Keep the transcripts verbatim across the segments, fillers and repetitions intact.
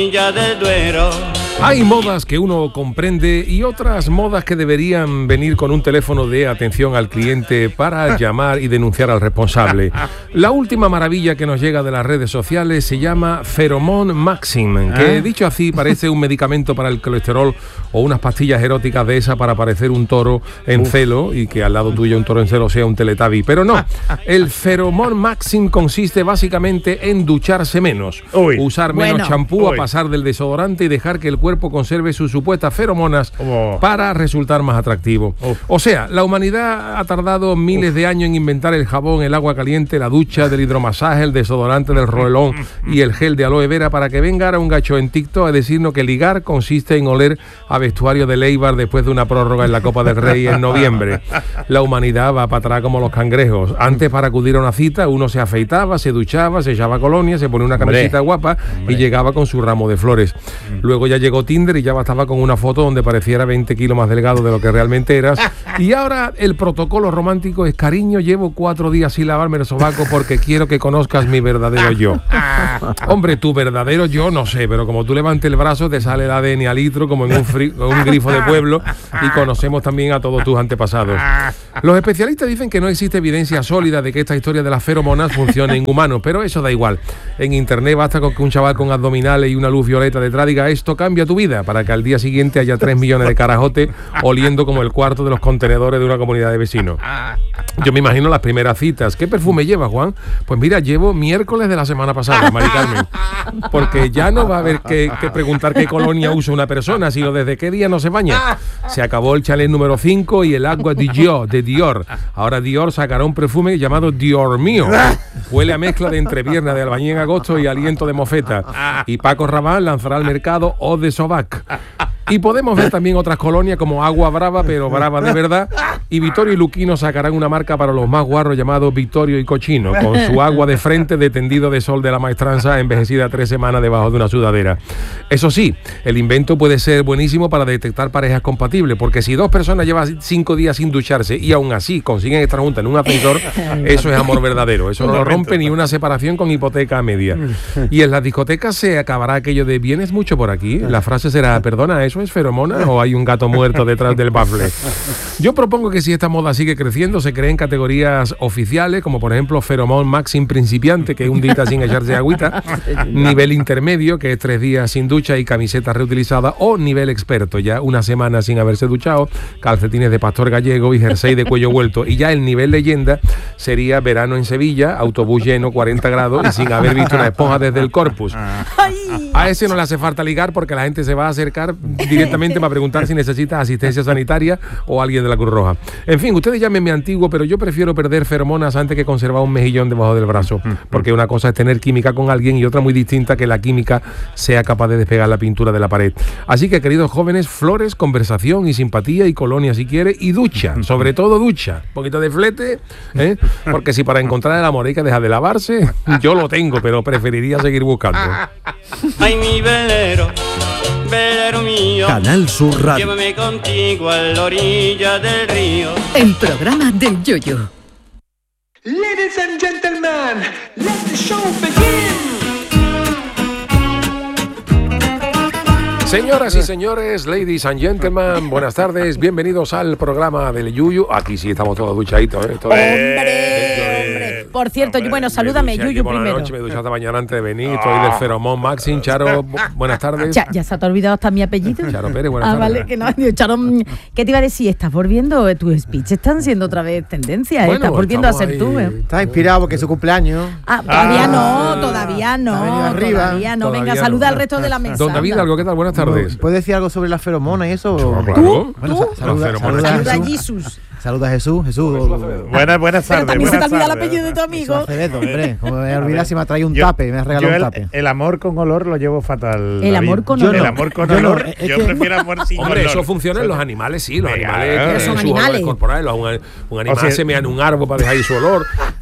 orilla del Duero. Hay modas que uno comprende y otras modas que deberían venir con un teléfono de atención al cliente para llamar y denunciar al responsable. La última maravilla que nos llega de las redes sociales se llama Pheromone Maxim, que dicho así parece un medicamento para el colesterol o unas pastillas eróticas de esa para parecer un toro en Uf. celo y que al lado tuyo un toro en celo sea un Teletubby. Pero no, el Pheromone Maxim consiste básicamente en ducharse menos, Uy. usar menos bueno. champú, a pasar del desodorante y dejar que el cuerpo conserve sus supuestas feromonas oh. para resultar más atractivo. Oh. O sea, la humanidad ha tardado miles oh. de años en inventar el jabón, el agua caliente, la ducha, del hidromasaje, el desodorante, del rolón y el gel de aloe vera para que venga ahora un gacho en TikTok a decirnos que ligar consiste en oler a vestuario de Leibar después de una prórroga en la Copa del Rey en noviembre. La humanidad va para atrás como los cangrejos. Antes, para acudir a una cita, uno se afeitaba, se duchaba, se echaba colonia, se ponía una camiseta guapa Hombre. y llegaba con su ramo de flores. Luego ya llegó Tinder y ya bastaba con una foto donde pareciera veinte kilos más delgado de lo que realmente eras. Y ahora el protocolo romántico es: cariño, llevo cuatro días sin lavarme el sobaco porque quiero que conozcas mi verdadero yo. Hombre, tu verdadero yo no sé, pero como tú levantes el brazo te sale el A D N a litro como en un, fri- un grifo de pueblo, y conocemos también a todos tus antepasados. Los especialistas dicen que no existe evidencia sólida de que esta historia de las feromonas funcione en humanos, pero eso da igual. En internet basta con que un chaval con abdominales y una luz violeta detrás diga: esto cambia tu vida, para que al día siguiente haya tres millones de carajotes oliendo como el cuarto de los contenedores de una comunidad de vecinos. Yo me imagino las primeras citas. ¿Qué perfume lleva, Juan? Pues mira, llevo miércoles de la semana pasada, Mari Carmen. Porque ya no va a haber que, que preguntar qué colonia usa una persona, sino desde qué día no se baña. Se acabó el chalet número cinco y el agua de Dior, de Dior. Ahora Dior sacará un perfume llamado Dior mío. Huele a mezcla de entrepierna de albañil en agosto y aliento de mofeta. Y Paco Rabanne lanzará al mercado Eau de Sobac. Y podemos ver también otras colonias como Agua Brava, pero brava de verdad. Y Vittorio y Luquino sacarán una marca para los más guarros llamado Vittorio y Cochino, con su agua de frente de tendido de sol de la maestranza envejecida tres semanas debajo de una sudadera. Eso sí, el invento puede ser buenísimo para detectar parejas compatibles, porque si dos personas llevan cinco días sin ducharse y aún así consiguen estar juntas en un ascensor, eso es amor verdadero. Eso no lo rompe ni una separación con hipoteca a media. Y en las discotecas se acabará aquello de ¿vienes mucho por aquí? La frase será: perdona, ¿eso es feromona o hay un gato muerto detrás del bafle? Yo propongo que si esta moda sigue creciendo, se creen categorías oficiales, como por ejemplo Pheromone Maxim principiante, que es un día sin echarse agüita; nivel intermedio, que es tres días sin ducha y camiseta reutilizada; o nivel experto, ya una semana sin haberse duchado, calcetines de pastor gallego y jersey de cuello vuelto. Y ya el nivel leyenda sería verano en Sevilla, autobús lleno, cuarenta grados y sin haber visto una esponja desde el Corpus. A ese no le hace falta ligar, porque la gente se va a acercar directamente para preguntar si necesitas asistencia sanitaria o alguien de la Cruz Roja. En fin, ustedes llámenme antiguo, pero yo prefiero perder feromonas antes que conservar un mejillón debajo del brazo, porque una cosa es tener química con alguien y otra muy distinta que la química sea capaz de despegar la pintura de la pared. Así que, queridos jóvenes, flores, conversación y simpatía y colonia si quiere, y ducha, sobre todo ducha, un poquito de flete, ¿eh? Porque si para encontrar el amor hay que dejar de lavarse, yo lo tengo, pero preferiría seguir buscando. Ay, mi velero, velero mío, Canal Sur Radio. Llévame contigo a la orilla del río. El programa del Yoyo. Ladies and gentlemen, let the show begin. Señoras y señores, ladies and gentlemen, buenas tardes, bienvenidos al programa del Yuyu. Aquí sí estamos todos duchaditos, ¿eh? Esto ¡Hombre! ¡Hombre! Por cierto, hombre, bueno, salúdame, Yuyu, buenas primero. Noches, me duché esta mañana antes de venir, estoy del Pheromone Maxim. Charo, buenas tardes. Ya, ya se te ha olvidado hasta mi apellido. Charo Pérez, buenas ah, tardes. Vale, que no, Charo, ¿qué te iba a decir? ¿Estás volviendo? Tus speech están siendo otra vez tendencia, ¿eh? Bueno, Estás volviendo a ser ahí. tú, ¿eh? Está inspirado porque es su cumpleaños. Ah, todavía Ah. no, todavía no, arriba. todavía no. Todavía Venga, no. saluda al resto de la mesa. Don David, ¿algo qué tal? Buenas tardes. ¿Puedes decir algo sobre las feromonas y eso? Claro. ¿Tú? Bueno, ¿Tú? sa- saluda, Las saluda, feromonas. Saluda a a Jesús. Jesús. Saluda a Jesús. Jesús. Buenas, buenas Pero tardes. también se te buenas olvida el tardes. apellido de tu amigo. Acevedo, hombre. Como me olvidar si me ha traído un Yo- tape, me ha regalado yo un el, tape. el amor con olor lo llevo fatal. El David. amor con Yo olor. El no. amor con Yo no, olor. es Yo que- prefiero amor sin Hombre, olor. eso funciona en los animales, sí, los Venga, animales pero tienen son sus animales. olores corporales. Un, un animal O sea, se mea en un árbol para dejar ahí su olor.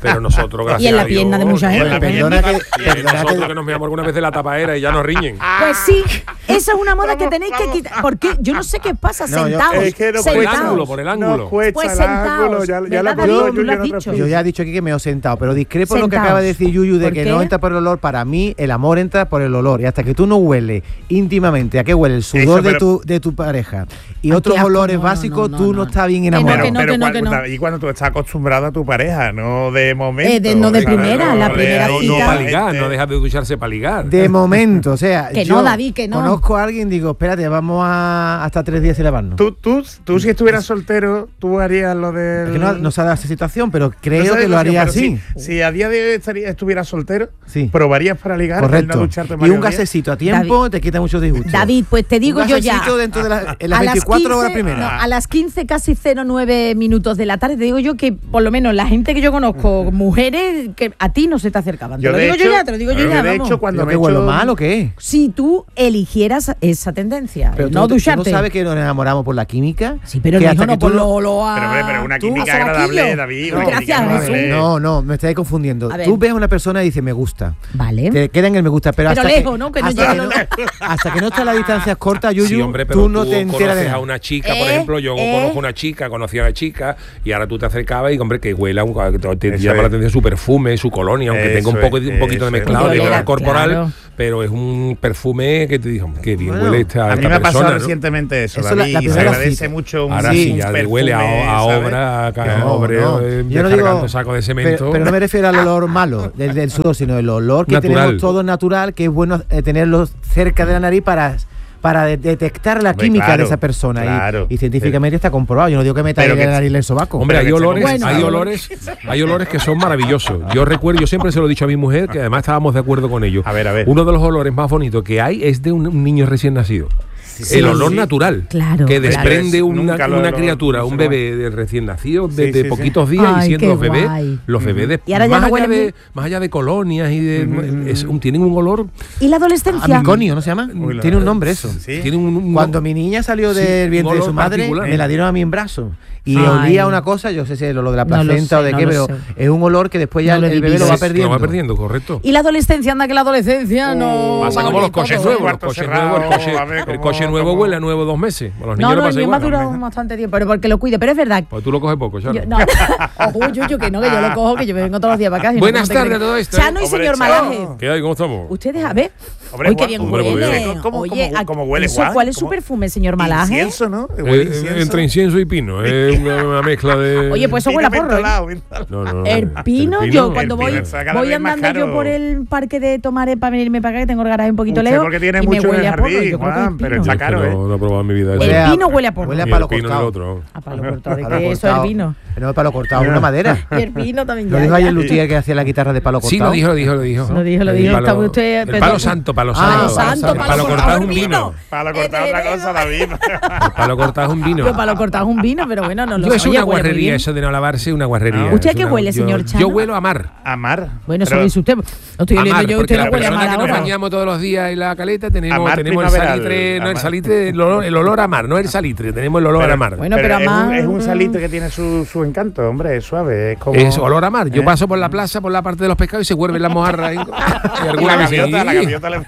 Pero nosotros, gracias Y en la a Dios, pierna de mucha no, gente. en la Perdona pierna. que- Y hay perdona nosotros que- que nos miramos alguna vez de la tapadera y ya nos riñen. Pues sí, esa es una moda que tenéis que quitar. Porque yo no sé qué pasa, No, yo- sentados. es que no Por el sentados. ángulo, por el No ángulo. cuesta Pues el sentaos, ángulo, ya, ya ¿verdad, la David? puedo Tú lo has en otra dicho. Yo ya he dicho aquí que me he sentado, pero discrepo en lo que Sentaos. acaba de decir Yuyu de ¿Por que qué? no entra por el olor. Para mí, el amor entra por el olor. Y hasta que tú no hueles íntimamente a qué huele el sudor Eso, de, pero- tu, de tu pareja y Ay, otros qué asco, olores no, no, básicos, no, tú no, no, no. estás bien Que no, enamorado. que no, pero que no, cuando- que no. y cuando tú estás acostumbrado a tu pareja, no de momento. Eh, de- no de ¿sabes? primera, la de primera ahí, No, cita. no para ligar, gente. no deja de ducharse para ligar. De momento, o sea, Que yo no, David, que no. conozco a alguien, digo, espérate, vamos a hasta tres días sin lavarnos. Tú, tú, tú, si estuvieras soltero, tú harías lo de. Es que no, no se ha dado esa situación, pero creo que lo haría así. Si, si a día de hoy estaría- estuvieras soltero, Sí. probarías para ligar, el Correcto. no ducharte Y varios un días. gasecito a tiempo te quita muchos disgustos. David, pues te digo Un yo ya. gasecito dentro de la- en las a las veinticuatro horas quince, primeras. no, a las quince, casi cero nueve minutos de la tarde, te digo yo que por lo menos la gente que yo conozco, mujeres, que a ti no se te acercaban. Te Yo lo de digo hecho- yo ya, te lo digo yo yo ya. de vamos. hecho, cuando ¿Pero me qué huelo echo- mal o qué? Si tú eligieras esa tendencia, Pero no tú, tú ducharte. no sabes que nos enamoramos por la química. Sí, pero que no, hasta no que tú por no- lo, lo a... Pero, hombre, pero una tú, química a Saraquillo. agradable, David. No, una gracias, química Jesús. agradable. No, no, me estáis confundiendo. A ver. Tú ves a una persona y dices me gusta. Vale. Te queda en el me gusta, pero, Pero hasta, lejos, que, ¿no? Que no hasta, llega que lo- no, hasta que no está la distancia corta, Yuyu, Sí, hombre, pero tú no te enteras de conoces nada. a una chica, por ¿Eh? ejemplo, yo ¿Eh? conozco a una chica, conocí a una chica y ahora tú te acercabas y, hombre, que huela, un, te, te Eso llama es. la atención su perfume, su colonia, aunque tenga un, Eso poco, es, un poquito de eso es. mezclado de Claro, olor corporal, claro. pero es un perfume que te dijo, qué bien Bueno, huele esta, A mí esta me ha pasado persona, ¿no? recientemente eso, Eso la- David, la y se primera agradece cita. mucho un Ahora un sí, ya perfume, huele a, a ¿sabes? obra, a, Que a no, obra, no. eh, Yo no descargando digo- saco de cemento. Pero, pero no me refiero al olor malo del, del sudor, sino el olor que Natural. tenemos todo natural, que es bueno eh, tenerlo cerca de la nariz para, para de- detectar la Hombre, química claro, de esa persona. Y- claro. y, científicamente está comprobado. Yo no digo que me Pero talle que- la nariz el sobaco. Hombre, hay Pero que olores, esté hay bueno. olores, hay olores que son maravillosos. Yo recuerdo, yo siempre se lo he dicho a mi mujer, que además estábamos de acuerdo con ello. A ver, a ver. Uno de los olores más bonitos que hay es de un, un niño recién nacido. Sí. el olor Sí. natural Claro, que claro. desprende Es, una, nunca lo- una lo- criatura, no un sé bebé de recién nacido, de, Sí, de sí, poquitos sí. días, Ay, y siendo qué los bebés, guay. los bebés de, Y ahora ya más, no allá huelen de, muy- más allá de colonias y de, es un- tienen un olor, ¿Y la adolescencia? Amiconio, ¿no se llama? Uy, la- Tiene un nombre eso. Sí. tienen un, un- Cuando mi niña salió Sí, del un vientre de olor su madre, particular. me la dieron a mí en brazo. Y Ay. olía una cosa, yo sé si es el olor de la No lo placenta sé, o de no qué, lo pero sé. es un olor que después ya No lo he el bebé lo va vivido. perdiendo. lo va perdiendo, correcto. Y la adolescencia, anda que la adolescencia no. Pasa va a como los oler todo. coches todo. nuevos, los Cuarto coches cerrado, nuevos, el coche, a ver el cómo- coche nuevo cómo- huele a nuevo dos meses. A los niños No, le no, el pasa mío me ha igual. durado bastante tiempo, pero porque lo cuide. Pero es verdad. Pues tú lo coges poco, Charo. Yo, no, ojo, yo, yo que no, que yo lo cojo, que yo me vengo todos los días para acá. si no, Buenas ¿cómo te tardes crees? a todo esto, Chano y ¿eh? señor Hombre, Malaje. Chano. ¿Qué hay? ¿Cómo estamos? Ustedes, a ver. Hombre, Uy, qué Juan, bien hombre, huele. ¿cómo- cómo- Oye, cómo- ¿a- cómo huele, eso, Juan? ¿cuál es su ¿Cómo? perfume, señor Malaje? Incienso, ¿no? Eh, Huele eh, incienso. entre incienso y pino. Es una, una mezcla de. Oye, pues eso Pino huele a porro. ¿eh? mentolado, mentolado. No, no, no, El pino, el yo cuando El voy, pino está cada voy vez más andando yo caro. por el parque de Tomaré para venirme para acá, que tengo el garaje un poquito Usted lejos, porque tiene y me mucho en huele el a porro. jardín, Yo creo que es Juan, pero pino. está Yo es que caro, ¿eh? no, no he probado en mi vida eso. Huele El a- pino huele a porro. huele a Ni palo el pino ni el cortado. otro. A palo cortado, ¿de Palo qué? Eso es el cortado. vino. No es palo cortado, es una madera. Y el vino también Lo ya. dijo ya. ayer el luthier que hacía la guitarra de palo cortado. Sí, lo dijo, lo dijo, lo dijo. Lo dijo, lo El dijo, palo- está usted- El pero- palo santo, palo Ah, santo. Palo santo, El palo palo cortado es un el vino. Para cortar otra cosa, David. El palo cortado es un vino. Yo palo cortado es un vino, pero bueno, no lo Yo es sé. una Oye, huele muy guarrería, bien. eso de no lavarse, una guarrería. Ah. ¿Usted Es qué una- huele, yo- señor Chano? Yo huelo a mar. Amar. Bueno, eso Pero- lo dice usted. No estoy A oliendo mar, yo, porque usted la no huele a persona mar que nos ahora. bañamos todos los días en la caleta tenemos, Amar tenemos el primaveral, salitre, no el amar. salitre, el olor, el olor a mar, no el salitre, tenemos el olor Pero- a mar. Bueno, pero es, amar- un, es un salitre que tiene su, su encanto, hombre, es suave. Es como. Es olor a mar. Yo ¿Eh? paso por la plaza, por la parte de los pescados y se vuelven las mojarras. Y, y Y alguna la vez gaviota, la sí. gaviota le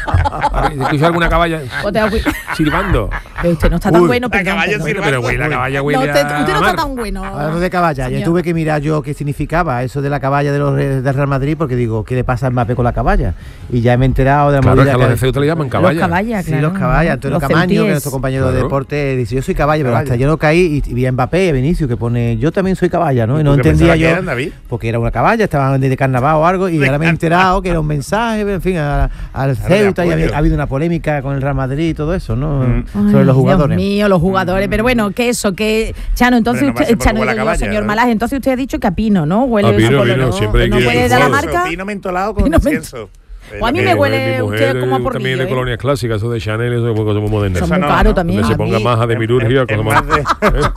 Escucho alguna caballa O te da cu- silbando. Pero usted no está tan Uy, bueno, la perdón, caballa perdón. sirve. Pero güey, la caballa huele No, usted, a usted no mar. está tan bueno. Hablando de caballa, ya señor. tuve que mirar yo qué significaba eso de la caballa de los Re- del Real Madrid, porque digo, ¿qué le pasa a Mbappé con la caballa? Y ya me he enterado de la Claro, es movida que a los que- de Ceuta le llaman Los caballa. caballas, Sí, claro. los caballos, Antonio Los Camaño, que es ceutíes. nuestro compañero de Claro. deporte, dice, yo soy caballa, pero Caballa. hasta yo no caí y vi a Mbappé y a Vinicius que pone, yo también soy caballa, ¿no? ¿Y Y no tú qué entendía pensabas que yo, eran, David? porque era una caballa, estaban de carnaval o algo, y ahora me he enterado que era un mensaje, en fin, a- al Ceuta, y apoyo. había- ha habido una polémica con el Real Madrid y todo eso, ¿no? Mm. Sobre Ay, los jugadores. Dios mío, los jugadores. Pero bueno, que eso, que. Chano, entonces Hombre, no usted. pase por Chano, huele a digo yo, caballa, señor ¿no? Malaje, entonces usted ha dicho que a pino, ¿no? Huele A pino, eso por lo- pino, no, siempre hay no que- puede dar la Incienso, marca. Pino mentolado con Pino incienso. O a mí Eh, me mi huele mujer, usted como a porrillo, también de ¿eh? colonias clásicas, eso de Chanel, eso es muy moderno. Son Eso muy no, caros no. también. Donde se A ponga mí- maja de en- mirurgia, en- en como más de- ¿eh?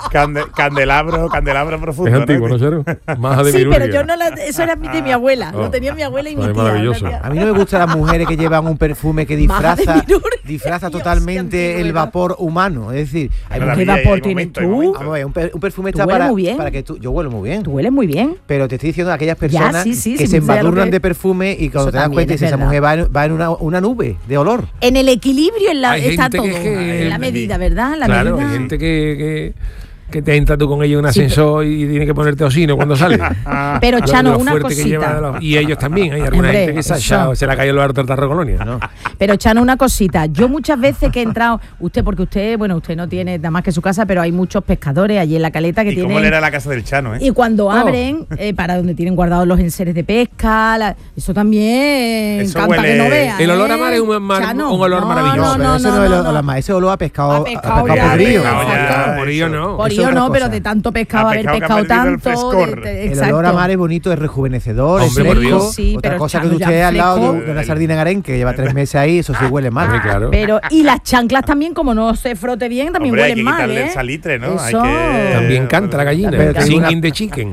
Cande, candelabro, candelabro profundo. Es antiguo, ¿no, Charo? Más de Sí, Mirurgia. pero yo no la, eso era de mi abuela. Oh. Lo tenía mi abuela y mi Ay, tía. maravilloso. una tía. A mí no me gustan las mujeres que llevan un perfume que Maja de disfraza, Mirurgia. disfraza Dios, totalmente qué antiguo, el ¿verdad? vapor humano. Es decir, hay Pero mujeres- ¿Qué Maravilla, hay vapor tienes momento, hay tú? momento. vamos a ver, un, per- un perfume Tú está hueles para, muy bien. para que tú. Yo huelo muy bien. Tú hueles muy bien. Pero te estoy diciendo de aquellas personas sí, sí, que sí, se sé a lo embadurnan que- de perfume y cuando Eso te das también cuenta es dices, esa verdad. mujer va en, va en una, una nube de olor. En el equilibrio en la, Hay está gente todo. que es que- en la medida, ¿verdad? La Claro, medida. hay gente que, que, que te entra tú con ella en un Sí, ascensor y tiene que ponerte osino cuando sale. Pero, Lo- Chano, lo una fuerte que lleva cosita. los- y ellos también. Hay alguna Hombre, gente que se, ha eso. echado- se le ha caído el harto tarro colonia. ¿no? Pero, Chano, una cosita. Yo muchas veces que he entrado, usted, porque usted, bueno, usted no tiene nada más que su casa, pero hay muchos pescadores allí en la caleta que ¿Y cómo tienen. le era la casa del Chano, eh? Y cuando abren, eh, para donde tienen guardados los enseres de pesca, la- eso también Eso encanta huele- que no vea. El olor a ¿eh? mar es un mar- Chano, un olor no, maravilloso. No, pero no, ese no, no, es no, el- no. la ma- ese olor a pescado, A a pescado pescado ya, podrido. pescado ya. exacto. Por ello no. Por Eso es ello otra no, pero cosa. de tanto pescado, A haber pescado que ha pescado perdido el tanto. frescor. de- de- El exacto. olor a mar es bonito, es rejuvenecedor, Hombre, es por fresco. Dios. Sí, Otra pero cosa Chano, que ya usted al lado de, fresco. de una sardina en harén que lleva tres meses ahí, eso sí huele mal. Hombre, claro. Pero, y las chanclas también, como no se frote bien, también Hombre, hay huelen que mal, quitarle ¿eh? el salitre, ¿no? Hay Eso. que- También canta la gallina. Pero tengo Singing una- the chicken.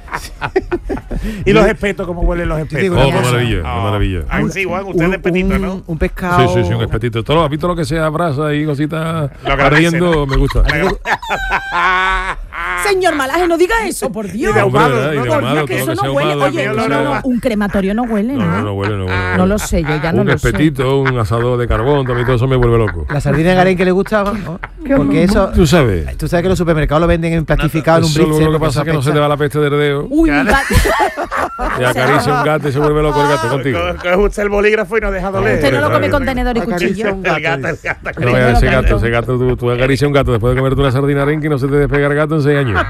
¿Y los espetos? ¿Cómo huelen los espetos? digo Oh, una qué cosa. maravilla, qué Ah, maravilla. ah, sí, Juan, usted es petito, un, ¿no? un pescado. Sí, sí, sí, un espetito. Todo, ¿has visto lo que sea brasa y cositas Lo que ardiendo? dice, ¿no? Me gusta. Señor Malaje, no diga eso, por Dios. Y de Hombre, ahumado, ¿verdad? Y ¿no? de Por ahumado, Dios, que todo eso lo que no sea huele. ahumado, Oye, todo lo no, que no, sea- no, un crematorio no huele, ¿no? No, no, no huele, no huele. No lo sé, yo ya no Un lo sé. espetito, un asador de carbón, también todo eso me vuelve loco. La sardina en harén que le gusta, ¿no? Porque eso. Tú sabes. Tú sabes que los supermercados lo venden en plastificado en un Eso britzer. lo que porque pasa es que no se apesta. te va la peste del dedo Uy, Claro. va- y acaricia un gato y se vuelve loco el gato contigo. Co- Coge usted el bolígrafo y no deja doler. usted no lo come claro. con tenedor y Acaricia cuchillo. un El gato, el gato. No, Primero vaya, ese que gato, todo. ese gato, tú, tú acaricias un gato después de comerte una sardina arenque y no se te despega el gato en seis años.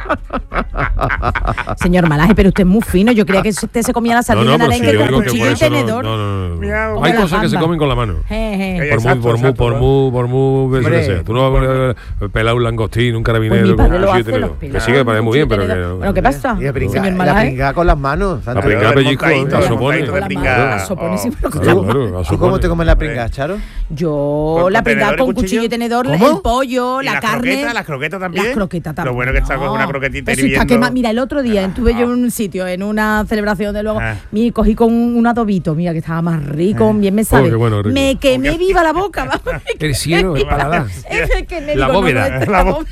Señor Malaje, pero usted es muy fino. Yo creía que usted se comía la No, sardina no, en pero si arenque yo con digo que cuchillo por y eso no, tenedor. no, no, no. Miau. Como Hay la cosas que se gamba. comen con la mano. Je, je. Oye, Por muy, Exacto, por muy, exacto, por ¿no? muy, por muy, eso que Hombre. sea. Tú no vas a pelar un langostín, un carabinero, Pues mi con padre un lo cuchillo y hace, tenedor. los Que pelas sí, que parece con muy bien, cuchillo pero y que tenedor. no. Bueno, ¿qué pasa? Y la pringa, Señor la Malaje. pringa con las manos. La Sandra. pringa El pellizco, montadito, la el sopone. montadito de La pringa. mano, la sopone, sí, pero Claro, claro. claro, la ¿Tú cómo sopone. te comes la pringa, Charo? Yo ¿Con- la con pringada tenedor y con cuchillo? cuchillo y tenedor, ¿Cómo? el pollo, ¿Y la las carne. croquetas? ¿Las croquetas también? Las croquetas también. Lo bueno que está No. con una croquetita Pero si está hirviendo. quema- Mira, el otro día estuve yo en un sitio, en una celebración de luego, Ah. mi cogí con un, un adobito, mira, que estaba más rico, bien me sabe. qué bueno, rico. Me quemé viva la boca, vamos. El cielo, el paladar. Es que me La digo, no, bóveda. no, este- La bó-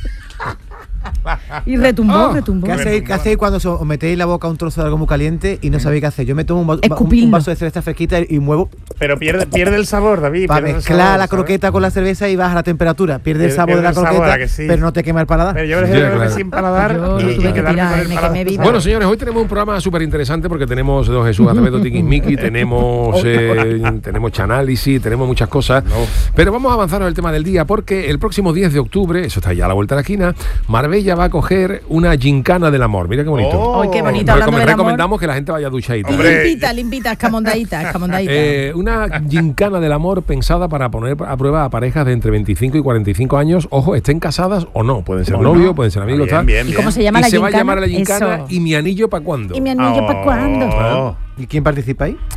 Y retumbó, Ah. retumbó. ¿Qué hacéis, ¿Qué hacéis cuando os os metéis en la boca un trozo de algo muy caliente y no sabéis qué hacer? Yo me tomo un, va- un- Escupirlo. un vaso de cerveza fresquita y muevo Pero pierde, pierde el sabor, David. para pierde el mezclar sabor, la ¿sabes? croqueta con la cerveza y baja la temperatura. Pierde el Pierde- sabor de la pierde el sabor, croqueta, ¿a que sí? pero no te quema el paladar. Pero yo Ya, prefiero claro. sin paladar Yo lo y, y tuve que quedarme tirar, con el me paladar. quemé viva. Bueno, señores, hoy tenemos un programa súper interesante porque tenemos Don Jesús Acevedo Tiquismiqui, tenemos, eh, tenemos Chanálisis, tenemos muchas cosas. Pero vamos a avanzar en el tema del día porque el próximo diez de octubre, eso está ya a la vuelta de la esquina, Marbella va a coger una gincana del amor. Mira qué bonito. Oh. Ay, qué bonito, Recom- hablando del amor. recomendamos que la gente vaya duchadita. Hombre. Limpita, limpita, escamondadita, escamondadita. Eh, una gincana del amor pensada para poner a prueba a parejas de entre veinticinco y cuarenta y cinco años. Ojo, estén casadas o no. Pueden ser O novios, no. pueden ser amigos, Bien, tal. bien, ¿Y cómo bien. se llama Y la se va a gincana? llamar la gincana Eso. y mi anillo para cuándo. ¿Y mi anillo para Oh. cuándo? Oh. ¿Y quién participa ahí?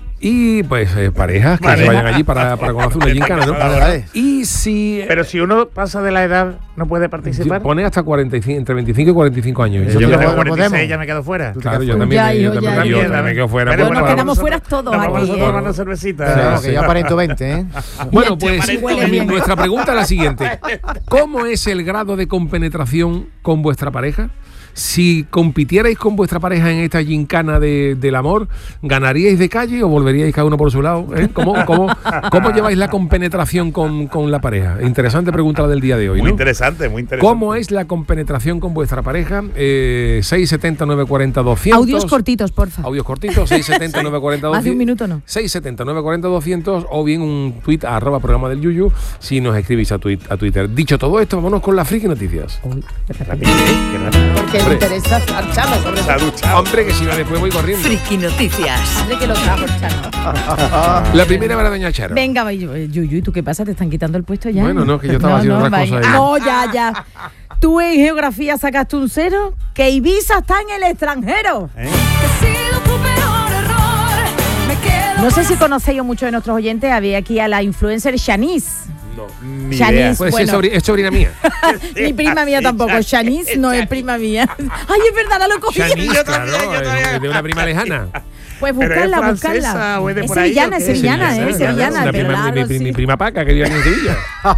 Y pues eh, parejas que Vale. se vayan allí para, para conocer una gincana, ¿no? Vale, vale. Y si eh, Pero si uno pasa de la edad, ¿no puede participar? pone hasta cuarenta y cinco, entre veinticinco y cuarenta y cinco años. Eso Yo te que lo tengo podemos. cuarenta y seis ya me quedo fuera. Claro, yo Ya, también, ya, yo hijo, también, ya, yo ya. también me quedo fuera. Pero Bueno, nos para- quedamos fuera todos Nos vamos aquí, nosotros ¿eh? tomando cervecita. Claro, sí. que yo aparento veinte, ¿eh? Bueno, pues Te huele bien. nuestra pregunta es la siguiente. ¿Cómo es el grado de compenetración con vuestra pareja? Si compitierais con vuestra pareja en esta gincana de, del amor, ¿ganaríais de calle o volveríais cada uno por su lado? ¿Eh? ¿Cómo, cómo, cómo lleváis la compenetración con, con la pareja? Interesante pregunta la del día de hoy, Muy ¿no? interesante, muy interesante. ¿Cómo es la compenetración con vuestra pareja? Eh, seis setenta, nueve cuarenta, doscientos. Audios cortitos, porfa. Audios cortitos, seis setenta, nueve cuarenta, Más de un minuto, ¿no? seis setenta, nueve cuarenta, doscientos o bien un tuit a arroba programa del Yuyu si nos escribís a, tuit, a Twitter. Dicho todo esto, vámonos con las friki noticias. Uy, qué Rápido, ¿eh? Qué rápido. porque le interesa al Chano, sobre Se ha todo. duchado. Hombre, que si no después voy corriendo. Friki Noticias. Hombre, que lo trajo el Chano. La primera para Doña Charo. Venga, Yuyu, ¿y tú qué pasa? ¿Te están quitando el puesto ya? Bueno, no, que yo estaba haciendo otras vaya. cosas ahí. No, ya, ya. Tú en geografía sacaste un cero, que Ibiza está en el extranjero. ¿Eh? No sé si conocéis o muchos de nuestros oyentes, había aquí a la influencer Shanice. No. Ni Shanice, idea. Pues bueno. es, sobri- es sobrina mía. Ni prima mía tampoco. Shanice no es prima mía. Ay, es verdad, ahora lo cogí. Shanice, Yo claro, también, yo también. es de una prima lejana. Pues ¿Pero es buscarla, francesa buscarla. o es de Es por ahí, sevillana, o es qué? sevillana, Sevillana, es sevillana. Una pero prima, mi, claro, mi- sí. mi prima Paca, que vive aquí en Sevilla.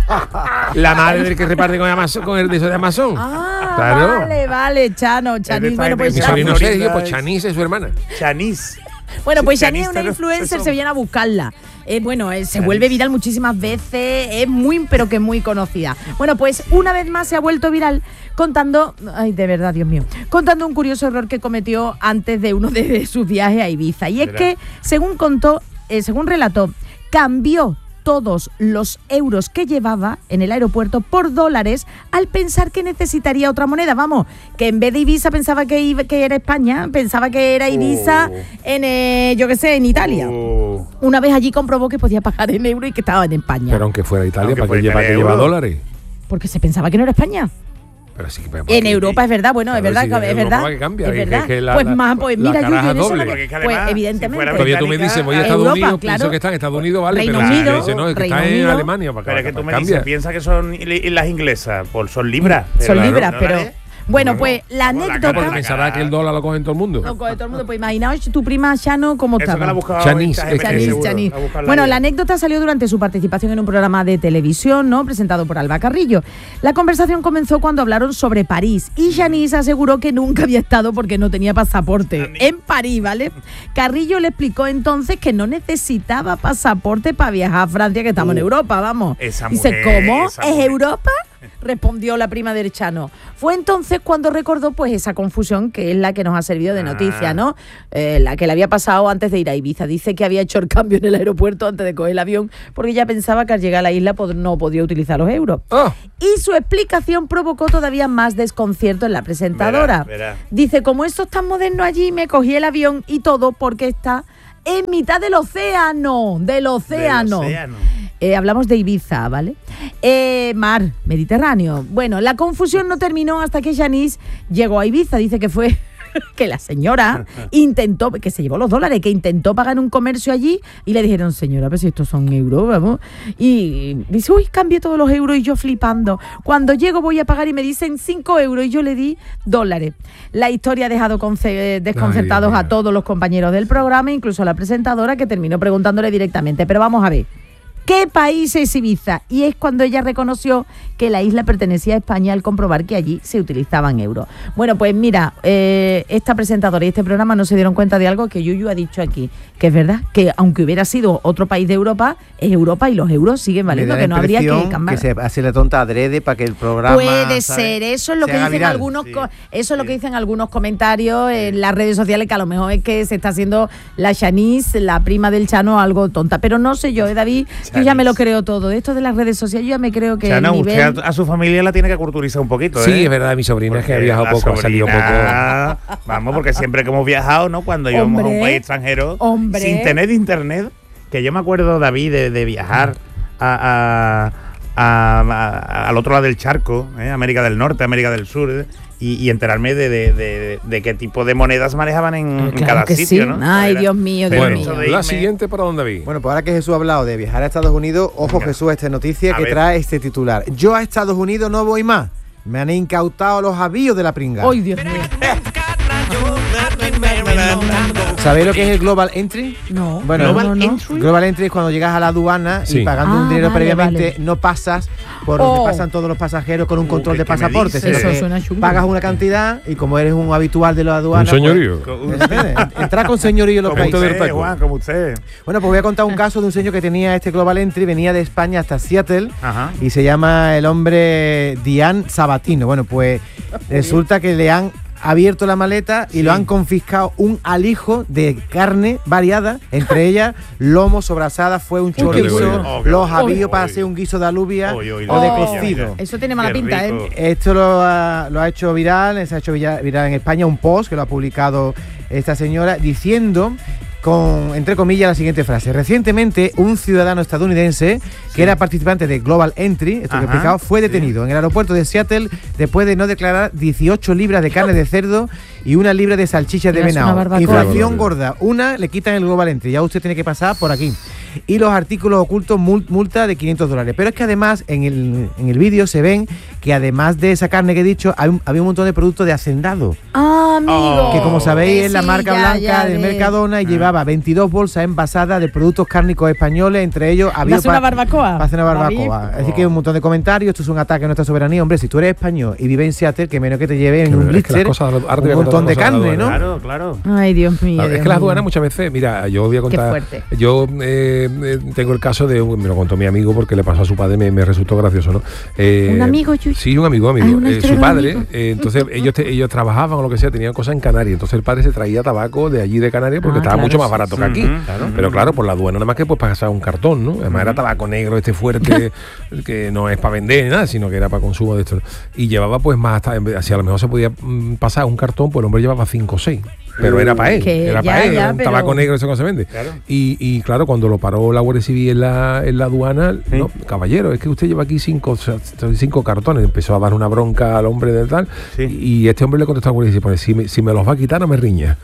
La madre del que reparte con, Amazon, con el de eso de Amazon. Ah, Claro. vale, vale, Chano, Chanis. está Bueno, en pues Mi esa Chanis. sobrino Florida Sergio, pues es- Chanice es su hermana. Shanice. Bueno, pues Sí, Shani es Chanis una está- influencer, eso- se viene a buscarla. Eh, bueno, eh, se Chanis. vuelve viral muchísimas veces, es muy, pero que muy conocida. Bueno, pues una vez más se ha vuelto viral contando, ay, de verdad, Dios mío, contando un curioso error que cometió antes de uno de sus viajes a Ibiza. Y es Verá. que, según contó, eh, según relató, cambió todos los euros que llevaba en el aeropuerto por dólares al pensar que necesitaría otra moneda. Vamos, que en vez de Ibiza pensaba que, iba- que era España, pensaba que era Ibiza Oh. en, eh, yo qué sé, en Italia. Oh. Una vez allí comprobó que podía pagar en euros y que estaba en España. Pero aunque fuera Italia, Aunque ¿para qué fuera lleva, Italia, que lleva euro. dólares? Porque se pensaba que no era España. Pero sí, que- En Europa es verdad, bueno, Claro, es verdad, sí, que en es Europa verdad. que cambia, es que- verdad. que- que la- pues la- más, pues la mira, caraja Yuyu, en eso doble. no- Porque es que pues además, si evidentemente. fuera Todavía tú me británica, dices, voy a eh, Estados Europa, Unidos, claro. pienso que está en Estados Unidos, vale, Reino pero si Unido, me dice, no, es que Reino está en Unido. Alemania, para Pero es que tú me cambia. dices, piensa que son i- las inglesas, pues son libras. Son Pero libras, no pero. dólares. Bueno, pues la Vamos, la anécdota. Porque cara, pensará que el dólar lo coge en todo el mundo. Loco de todo el mundo, pues imaginaos tu prima Shano cómo Eso que la estaba. buscaba Chanis, en es que- ChatGPT, Chanis, seguro, Chanis. a buscarla Bueno, ya. la anécdota salió durante su participación en un programa de televisión, ¿no? Presentado por Alba Carrillo. La conversación comenzó cuando hablaron sobre París y Chanis aseguró que nunca había estado porque no tenía pasaporte en París, ¿vale? Carrillo le explicó entonces que no necesitaba pasaporte para viajar a Francia, que estamos en Uh, Europa, vamos. esa Dice, mujer, ¿cómo? esa ¿Es mujer. Europa? Respondió la prima de Chano. Fue entonces cuando recordó pues esa confusión que es la que nos ha servido de noticia, Ah. ¿no? Eh, la que le había pasado antes de ir a Ibiza. Dice que había hecho el cambio en el aeropuerto antes de coger el avión porque ya pensaba que al llegar a la isla pues, no podía utilizar los euros. Ah, Y su explicación provocó todavía más desconcierto en la presentadora. Verá, verá. Dice, como esto es tan moderno allí, me cogí el avión y todo porque está en mitad del océano, del océano. Del océano. Eh, hablamos de Ibiza, ¿vale? Eh, mar, Mediterráneo. Bueno, la confusión no terminó hasta que Shanice llegó a Ibiza. Dice que fue que la señora intentó, que se llevó los dólares, que intentó pagar un comercio allí y le dijeron, señora, pero si estos son euros, vamos. Y dice, uy, cambié todos los euros y yo flipando. Cuando llego voy a pagar y me dicen cinco euros y yo le di dólares. La historia ha dejado conce- desconcertados Ay, Dios a mío. todos los compañeros del programa, incluso a la presentadora, que terminó preguntándole directamente. Pero vamos a ver. ¿Qué país es Ibiza? Y es cuando ella reconoció que la isla pertenecía a España al comprobar que allí se utilizaban euros. Bueno, pues mira, eh, esta presentadora y este programa no se dieron cuenta de algo que Yuyu ha dicho aquí, que es verdad, que aunque hubiera sido otro país de Europa, es Europa y los euros siguen valiendo, Me da que la no habría que impresión cambiar. que se hace la tonta adrede para que el programa Puede ¿sabes? ser, eso es lo se que haga dicen viral. algunos Sí, co- eso es lo sí. que dicen algunos comentarios en las redes sociales, que a lo mejor es que se está haciendo la Shanice, la prima del Chano, algo tonta. Pero no sé yo, eh, David, yo ya me lo creo todo. De esto de las redes sociales, yo ya me creo que Chano, el nivel... usted a, a su familia la tiene que culturizar un poquito, sí, ¿eh? es verdad, mi sobrina es que ha Porque viajado la poco, ha salido poco. sobrina- Vamos, porque siempre que hemos viajado, ¿no? Cuando íbamos a un Hombre, país extranjero, hombre. sin tener internet, que yo me acuerdo, David, de, de viajar a, a- a- a- al otro lado del charco, ¿eh? América del Norte, América del Sur, ¿eh? y, y enterarme de, de- de- de qué tipo de monedas manejaban en, en Claro cada que sitio, sí. ¿no? Ay, Era- Dios mío, Dios pero Bueno, eso mío. de la irme- siguiente para dónde vi. Bueno, pues ahora que Jesús ha hablado de viajar a Estados Unidos, ojo Venga. Jesús a esta noticia A que ver. trae este titular. Yo a Estados Unidos no voy más. Me han incautado los avíos de la pringa. ¡Ay, Dios mío! ¿Sabéis lo que es el Global Entry? No, Bueno, Global no, no. Entry. Global Entry es cuando llegas a la aduana Sí. y pagando Ah, un dinero vale, previamente vale. no pasas por Oh. donde pasan todos los pasajeros con un Uh, control ¿qué- de qué me pasaporte. dices? sino Eso que suena chungo. pagas una cantidad y como eres un habitual de la aduana... Un señorío. Pues, ¿entiendes? Entra con señorío en los Como Punto países. de usted, taco. Juan, como usted. Bueno, pues voy a contar un caso de un señor que tenía este Global Entry, venía de España hasta Seattle Ajá. y se llama el hombre Diane Sabatino. Bueno, pues resulta que le han abierto la maleta y Sí. lo han confiscado un alijo de carne variada, entre ellas lomo, sobrasada, fue un qué chorizo, bueno. Oh, qué los bueno. avíos para Uy. hacer un guiso de alubia Uy, uy, o de Oh, cocido. Eso tiene mala Qué pinta, rico. ¿eh? Esto lo ha, lo ha hecho viral, se ha hecho villa- viral en España, un post que lo ha publicado esta señora diciendo, con, entre comillas, la siguiente frase. Recientemente, un ciudadano estadounidense que era participante de Global Entry, esto que he Ajá, explicado, fue sí. detenido en el aeropuerto de Seattle después de no declarar dieciocho libras de carne de cerdo y una libra de salchicha de Era una venado. barbacoa. Infracción Qué gorda. Una, le quitan el Global Entry. Ya usted tiene que pasar por aquí. y los artículos ocultos mul- multa de quinientos dólares. Pero es que además en el, en el vídeo se ven que además de esa carne que he dicho, hay un- había un montón de productos de hacendado. Ah, amigo. Que como sabéis es la Sí, marca ya, blanca ya, del de- Mercadona y llevaba veintidós bolsas envasadas de productos cárnicos españoles, entre ellos había hacer una barbacoa, para hacer una David. barbacoa. Así que un montón de comentarios, esto es un ataque a nuestra soberanía. Hombre, si tú eres español y vives en Seattle, que menos que te lleve en Que un es que las blister cosas- ahora te voy a un contar montón de una cosa de la carne, ¿no? Claro, claro. Ay, Dios mío. Claro, es Dios que las mío. aduanas muchas veces, mira, yo voy a contar. fuerte. Yo eh, eh, tengo el caso de, me lo contó mi amigo porque le pasó a su padre, me, me resultó gracioso, ¿no? Eh, ¿Un amigo, Yuyu? Sí, un amigo, amigo. Ay, una Eh, historia su de un padre, amigo. eh, entonces ellos te- ellos trabajaban o lo que sea, tenían cosas en Canarias. Entonces el padre se traía tabaco de allí de Canarias porque Ah, estaba claro, mucho más sí, barato sí. que aquí. Ujú, claro. Pero claro, por la aduana nada más que pues pasar un cartón, ¿no? Además era tabaco negro, este fuerte, que no es para vender ni nada, sino que era para consumo de esto. Y llevaba pues más, hasta, si a lo mejor se podía mm, pasar un cartón, pues el hombre llevaba cinco o seis. Pero era para él, Que era ya, para él, ya, era un pero- tabaco negro, eso que se vende. Claro. Y, y claro, cuando lo paró la Guardia Civil en la, en la aduana, Sí. no, caballero, es que usted lleva aquí cinco, o sea, cinco cartones. Empezó a dar una bronca al hombre de tal. Sí. Y este hombre le contestó a la Guardia Civil, pues, si me, si me los va a quitar, no me riña.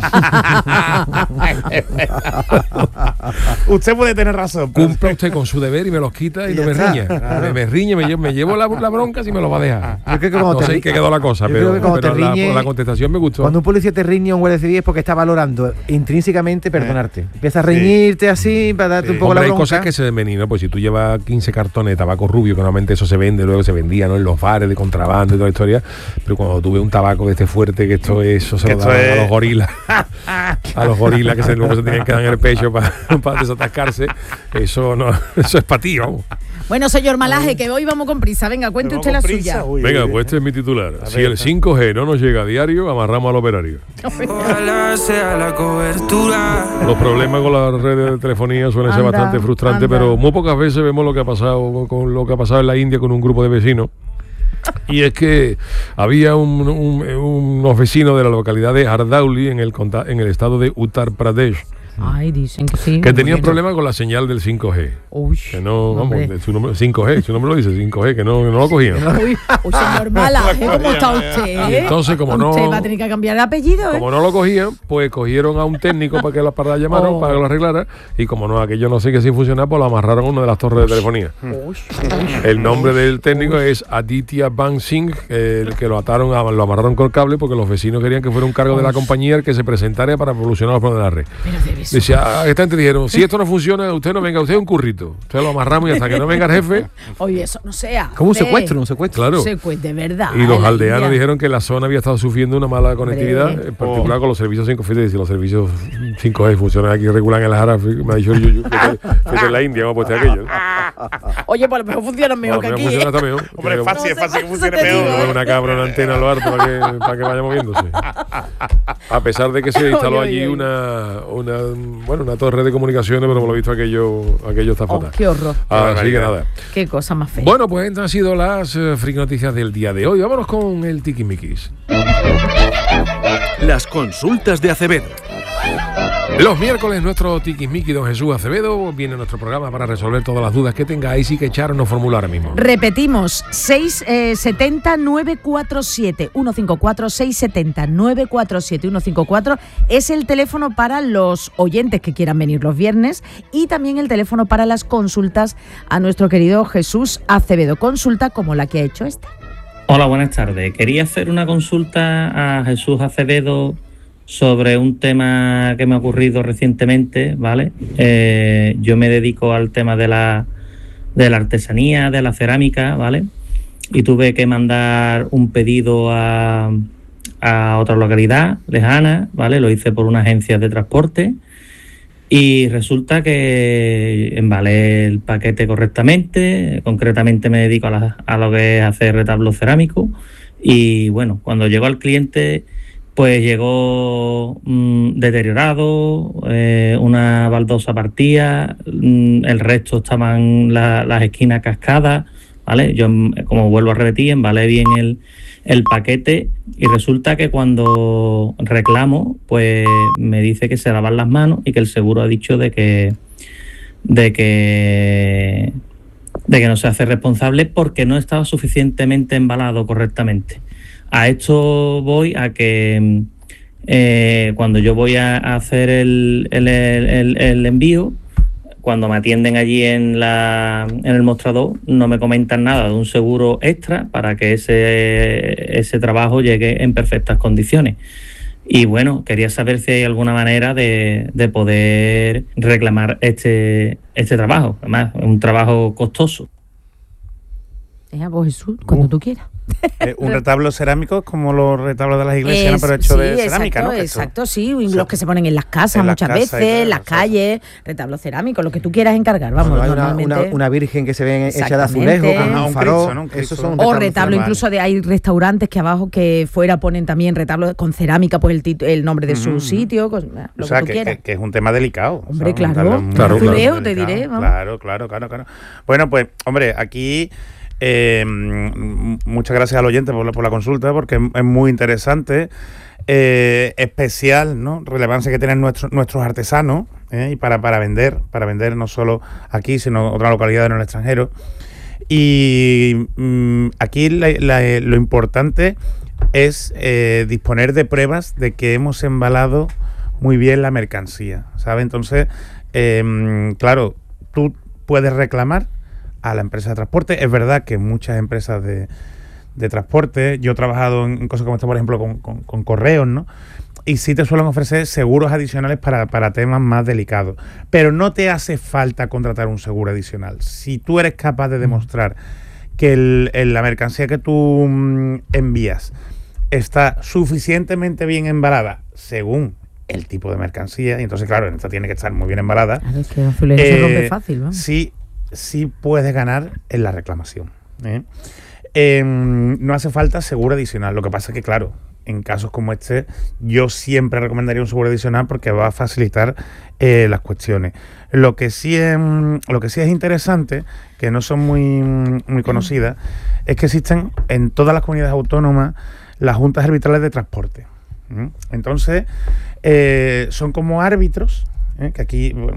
Usted puede tener razón. pero- Cumpla usted con su deber y me los quita y, Y no ya me está. riña. Me, me riñe, me llevo, me llevo la, la bronca si me lo va a dejar. Yo creo que cuando No te sé en ri- qué quedó la cosa, yo pero, creo que cuando pero te la, riñe- la contestación me gustó. Cuando un policía te riñe a un guardia civil es porque está valorando intrínsecamente perdonarte. Empieza a reñirte así para darte Sí. un poco Hombre, la hay bronca. cosas que se desmeninan, pues si tú llevas quince cartones de tabaco rubio, que normalmente eso se vende, luego se vendía, ¿no? En los bares de contrabando y toda la historia, pero cuando tú ves un tabaco de este fuerte, que esto es, eso se Que lo esto dan es- a los gorilas, a los gorilas que se, luego se tenían que dar en el pecho para, para desatascarse, eso no, eso es para ti, vamos. Bueno, señor Malaje, que hoy vamos con prisa. Venga, cuente Vamos usted la con prisa, suya. uy, Venga, uy, pues este es mi titular. A Si ver, el cinco G no nos llega a diario, amarramos al operario. Ojalá sea la cobertura. Los problemas con las redes de telefonía suelen ser Anda, bastante frustrantes, anda. pero muy pocas veces vemos lo que ha pasado con lo que ha pasado en la India con un grupo de vecinos. Y es que había un- un- unos vecinos de la localidad de Hardauli en el, conta- en el estado de Uttar Pradesh Ay, dicen que sí. que tenían problemas con la señal del cinco G. Uy, Que no, vamos, hombre. de su nombre, cinco G, su nombre lo dice, cinco G, que no, que no lo cogían. Uy, uy, señor Malaje, ¿cómo está usted? Y entonces, como no- Usted va a tener que cambiar el apellido, ¿eh? Como no lo cogían, pues cogieron a un técnico para que la para llamaron, Oh. para que lo arreglara, y como no, aquello no sé qué sin funcionar, pues lo amarraron a una de las torres de telefonía. El nombre del técnico es Aditya Ban Singh, eh, el que lo ataron, a- lo amarraron con el cable porque los vecinos querían que fuera un cargo de la compañía el que se presentara para solucionar los problemas de la red. Pero debe ser. Decía, a esta gente dijeron, si esto no funciona, usted no venga, usted es un currito. Usted lo amarramos y hasta que no venga el jefe. Oye, eso no sea. Como un hombre. secuestro, un secuestro. Claro. Secuestro, de verdad. Y los en la aldeanos India. dijeron que la zona había estado sufriendo una mala conectividad, Hombre. en particular con los servicios cinco G. Si los servicios cinco G funcionan aquí regular en el Sahara, me ha dicho el Yuyu, que que en la India, hemos puesto aquello. Oye, pues a lo mejor funciona mejor Bueno, que me aquí. funciona ¿eh? hasta mejor. Hombre, es Tiene que- fácil, es fácil que Eso funcione te peor. digo. poner una cabra, una antena a lo harto para que, para que vaya moviéndose. A pesar de que se instaló Oye, allí oye, oye. una, una, bueno, una torre de comunicaciones, pero por lo visto aquello, aquello está Oh, fatal. qué horror. Así que nada. Qué cosa más fea. Bueno, pues estas han sido las eh, freak noticias del día de hoy. Vámonos con el tiquimiquis. Las consultas de Acevedo. Los miércoles nuestro tiquismiqui don Jesús Acevedo viene a nuestro programa para resolver todas las dudas que tengáis y que echar nos formula ahora mismo. Repetimos, seis siete cero nueve cuatro siete uno cinco cuatro, seis siete cero nueve cuatro siete uno cinco cuatro es el teléfono para los oyentes que quieran venir los viernes y también el teléfono para las consultas a nuestro querido Jesús Acevedo. Consulta como la que ha hecho este. Hola, buenas tardes. Quería hacer una consulta a Jesús Acevedo sobre un tema que me ha ocurrido recientemente, ¿vale? Eh, yo me dedico al tema de la, de la artesanía, de la cerámica, ¿vale? Y tuve que mandar un pedido a, a otra localidad lejana, ¿vale? Lo hice por una agencia de transporte y resulta que embalé el paquete correctamente. Concretamente me dedico a, la, a lo que es hacer retablos cerámicos y bueno, cuando llegó al cliente pues llegó mmm, deteriorado, eh, una baldosa partida, mmm, el resto estaban la, las esquinas cascadas, ¿vale? Yo, como vuelvo a repetir, embalé bien el, el paquete y resulta que cuando reclamo, pues me dice que se lavan las manos y que el seguro ha dicho de que de que de que no se hace responsable porque no estaba suficientemente embalado correctamente. A esto voy a que eh, cuando yo voy a hacer el, el, el, el envío, cuando me atienden allí en, la, en el mostrador, no me comentan nada de un seguro extra para que ese, ese trabajo llegue en perfectas condiciones. Y bueno, quería saber si hay alguna manera de, de poder reclamar este, este trabajo. Además, es un trabajo costoso. Eh, pues Jesús, cuando uh. tú quieras. Eh, un retablo cerámico es como los retablos de las iglesias, es, pero hecho sí, de cerámica, exacto, ¿no? Exacto, sí, o sea, los que se ponen en las casas en muchas las veces, en las calles, retablos cerámicos, lo que tú quieras encargar, vamos, bueno, hay normalmente. Una, una, una virgen que se ve hecha de azulejo, con un farol, ¿no? Esos son o retablo, incluso de hay restaurantes que abajo que fuera ponen también retablos con cerámica, pues el, tit- el nombre de su mm-hmm. sitio, con, lo o sea, que tú que, quieras. Que, que es un tema delicado. Hombre, o sea, claro, un claro, claro, claro, te diré, vamos. Claro, claro, claro, claro. Bueno, pues, hombre, aquí... Eh, muchas gracias al oyente por la, por la consulta, porque es, es muy interesante, eh, especial, ¿no? Relevancia que tienen nuestros nuestros artesanos, ¿eh? Y para, para vender, para vender no solo aquí, sino en otras localidades en el extranjero. Y mm, aquí la, la, lo importante es eh, disponer de pruebas de que hemos embalado muy bien la mercancía, ¿sabes? Entonces, eh, claro, tú puedes reclamar a la empresa de transporte. Es verdad que muchas empresas de, de transporte, yo he trabajado en, en cosas como esto, por ejemplo, con, con, con correos, ¿no? Y sí te suelen ofrecer seguros adicionales para, para temas más delicados. Pero no te hace falta contratar un seguro adicional. Si tú eres capaz de demostrar que el, el, la mercancía que tú mm, envías está suficientemente bien embalada, según el tipo de mercancía, y entonces, claro, esta tiene que estar muy bien embalada. Claro, es que el azulero eh, se rompe fácil, ¿no? Sí, sí puedes ganar en la reclamación. ¿eh? Eh, no hace falta seguro adicional. Lo que pasa es que, claro, en casos como este, yo siempre recomendaría un seguro adicional porque va a facilitar eh, las cuestiones. Lo que sí es, lo que sí es interesante, que no son muy, muy conocidas, es que existen en todas las comunidades autónomas las juntas arbitrales de transporte. ¿eh? Entonces, eh, son como árbitros, ¿eh? que aquí...